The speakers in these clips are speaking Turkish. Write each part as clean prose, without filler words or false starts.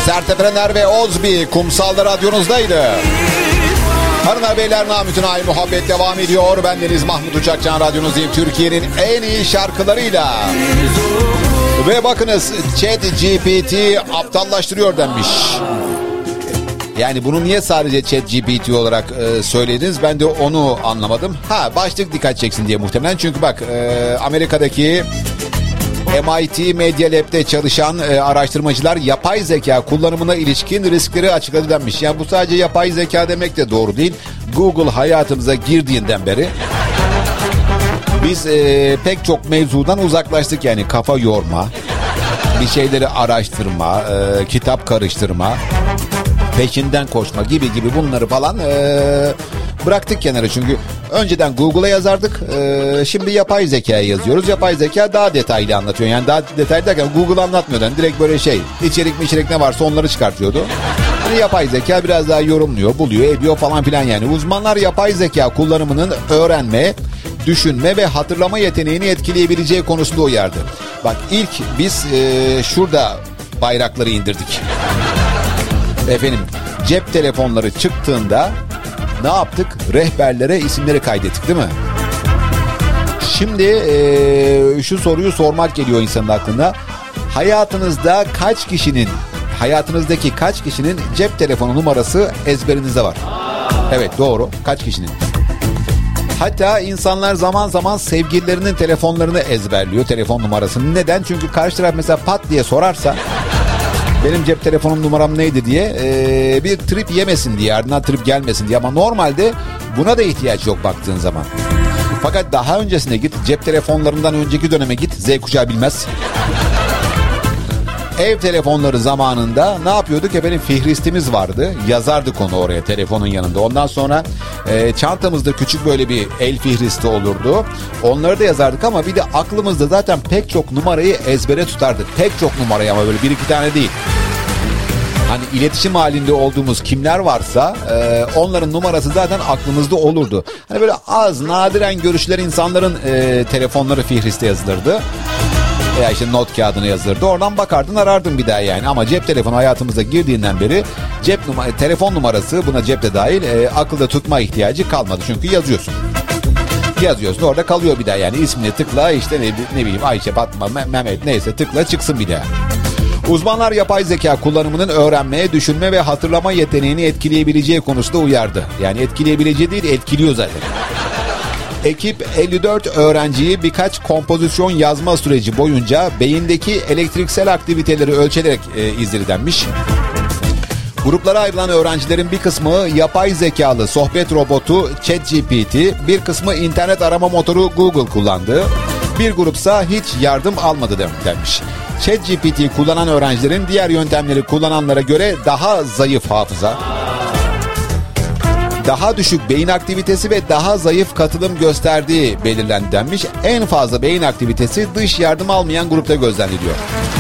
Serteperenler ve Ozbi Kumsal'da radyonuzdaydı. Hanımlar beyler, namütün ay muhabbet devam ediyor. Bendeniz Mahmut Uçakcan, radyonuzdayım Türkiye'nin en iyi şarkılarıyla. Ve bakınız, ChatGPT aptallaştırıyor denmiş. Yani bunu niye sadece ChatGPT olarak söylediniz, ben de onu anlamadım. Başlık dikkat çeksin diye muhtemelen. Çünkü bak, Amerika'daki MIT Media Lab'de çalışan araştırmacılar yapay zeka kullanımına ilişkin riskleri açıkladı denmiş. Yani bu sadece yapay zeka demek de doğru değil. Google hayatımıza girdiğinden beri biz pek çok mevzudan uzaklaştık. Yani kafa yorma, bir şeyleri araştırma, kitap karıştırma, peşinden koşma gibi bunları falan bıraktık kenara. Çünkü önceden Google'a yazardık, şimdi yapay zekaya yazıyoruz. Yapay zeka daha detaylı anlatıyor. Yani daha detaylı derken Google anlatmıyordu. Yani direkt böyle içerik ne varsa onları çıkartıyordu. Yani yapay zeka biraz daha yorumluyor, buluyor, ediyor falan filan yani. Uzmanlar yapay zeka kullanımının öğrenme, düşünme ve hatırlama yeteneğini etkileyebileceği konusunda uyardı. Bak, ilk biz şurada bayrakları indirdik. Efendim, cep telefonları çıktığında ne yaptık? Rehberlere isimleri kaydettik, değil mi? Şimdi şu soruyu sormak geliyor insanın aklına. Hayatınızdaki kaç kişinin cep telefonu numarası ezberinizde var? Evet, doğru. Kaç kişinin? Hatta insanlar zaman zaman sevgililerinin telefonlarını ezberliyor, telefon numarasını. Neden? Çünkü karşı taraf mesela pat diye sorarsa benim cep telefonum numaram neydi diye bir trip yemesin diye, ardından trip gelmesin diye. Ama normalde buna da ihtiyaç yok baktığın zaman. Fakat daha öncesine git, cep telefonlarından önceki döneme git, Z kuşağı bilmez. Ev telefonları zamanında ne yapıyorduk? Efendim, fihristimiz vardı. Yazardık onu oraya, telefonun yanında. Ondan sonra çantamızda küçük böyle bir el fihristi olurdu. Onları da yazardık ama bir de aklımızda zaten pek çok numarayı ezbere tutardık. Pek çok numarayı, ama böyle bir iki tane değil. Hani iletişim halinde olduğumuz kimler varsa onların numarası zaten aklımızda olurdu. Hani böyle az, nadiren görüşülen insanların telefonları fihriste yazılırdı. Veya işte not kağıdına yazılırdı. Oradan bakardın, arardın bir daha yani. Ama cep telefonu hayatımıza girdiğinden beri telefon numarası, buna cep de dahil, akılda tutma ihtiyacı kalmadı. Çünkü yazıyorsun. Orada kalıyor bir daha yani. İsmini tıkla, işte ne bileyim, Ayşe, Fatma, Mehmet, neyse tıkla, çıksın bir daha. Uzmanlar yapay zeka kullanımının öğrenme, düşünme ve hatırlama yeteneğini etkileyebileceği konusunda uyardı. Yani etkileyebileceği değil, etkiliyor zaten. Ekip 54 öğrenciyi birkaç kompozisyon yazma süreci boyunca beyindeki elektriksel aktiviteleri ölçerek izledi denmiş. Gruplara ayrılan öğrencilerin bir kısmı yapay zekalı sohbet robotu ChatGPT, bir kısmı internet arama motoru Google kullandı. Bir grupsa hiç yardım almadı denmiş. ChatGPT kullanan öğrencilerin diğer yöntemleri kullananlara göre daha zayıf hafıza, daha düşük beyin aktivitesi ve daha zayıf katılım gösterdiği belirlendi denmiş. En fazla beyin aktivitesi dış yardım almayan grupta gözleniliyor.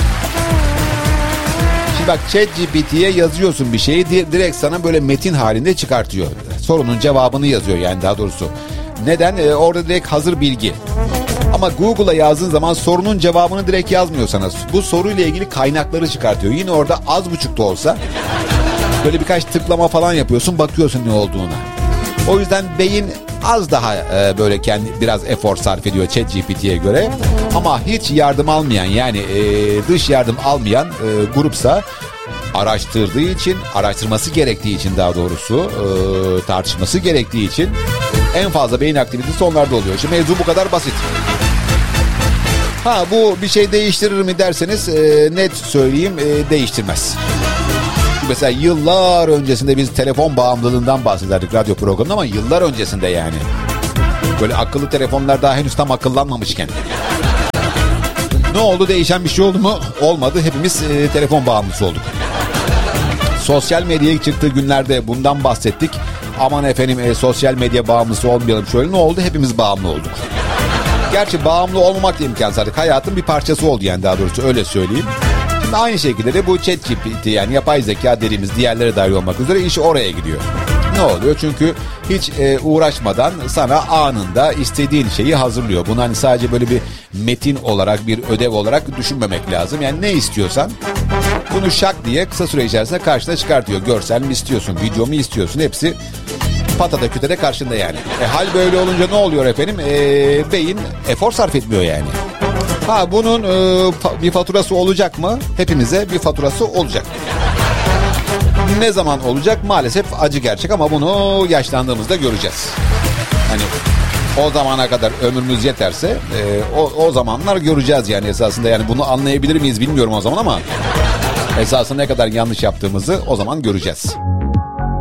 Şimdi bak, ChatGPT'ye yazıyorsun bir şeyi, direkt sana böyle metin halinde çıkartıyor. Sorunun cevabını yazıyor yani, daha doğrusu. Neden? Orada direkt hazır bilgi. Ama Google'a yazdığın zaman sorunun cevabını direkt yazmıyor sana. Bu soruyla ilgili kaynakları çıkartıyor. Yine orada az buçuk da olsa böyle birkaç tıklama falan yapıyorsun, bakıyorsun ne olduğuna. O yüzden beyin az daha böyle biraz efor sarf ediyor ChatGPT'ye göre. Ama hiç yardım almayan, yani dış yardım almayan grupsa araştırdığı için, araştırması gerektiği için, daha doğrusu tartışması gerektiği için en fazla beyin aktivitesi onlarda oluyor. Şimdi mevzu bu kadar basit. Bu bir şey değiştirir mi derseniz net söyleyeyim, değiştirmez. Mesela yıllar öncesinde biz telefon bağımlılığından bahsederdik radyo programında, ama yıllar öncesinde yani. Böyle akıllı telefonlar daha henüz tam akıllanmamışken. Ne oldu? Değişen bir şey oldu mu? Olmadı. Hepimiz telefon bağımlısı olduk. Sosyal medyaya çıktığı günlerde bundan bahsettik. Aman efendim, sosyal medya bağımlısı olmayalım şöyle. Ne oldu? Hepimiz bağımlı olduk. Gerçi bağımlı olmamak da imkansız artık. Hayatın bir parçası oldu yani, daha doğrusu öyle söyleyeyim. Aynı şekilde de bu ChatGPT, yani yapay zeka dediğimiz, diğerlere dahil olmak üzere iş oraya gidiyor. Ne oluyor? Çünkü hiç uğraşmadan sana anında istediğin şeyi hazırlıyor. Bunu hani sadece böyle bir metin olarak, bir ödev olarak düşünmemek lazım. Yani ne istiyorsan bunu şak diye kısa süre içerisinde karşına çıkartıyor. Görsel mi istiyorsun, video mu istiyorsun, hepsi patada kütede karşında yani. Hal böyle olunca ne oluyor efendim? Beyin efor sarf etmiyor yani. Ha bunun bir faturası olacak mı? Hepimize bir faturası olacak. Ne zaman olacak? Maalesef acı gerçek ama bunu yaşlandığımızda göreceğiz. Hani o zamana kadar ömrümüz yeterse o zamanlar göreceğiz yani esasında. Yani bunu anlayabilir miyiz bilmiyorum o zaman ama esasında ne kadar yanlış yaptığımızı o zaman göreceğiz.